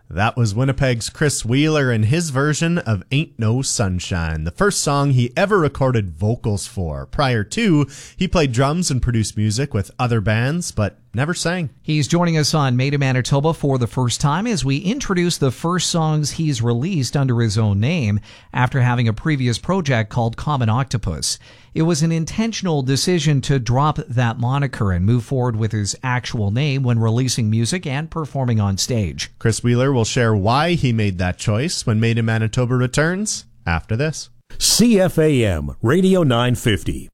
That was Winnipeg's Chris Wheeler and his version of Ain't No Sunshine, the first song he ever recorded vocals for. Prior to, he played drums and produced music with other bands, but never sang. He's joining us on Made in Manitoba for the first time as we introduce the first songs he's released under his own name after having a previous project called Common Octopus. It was an intentional decision to drop that moniker and move forward with his actual name when releasing music and performing on stage. Chris Wheeler will share why he made that choice when Made in Manitoba returns after this. CFAM Radio 950.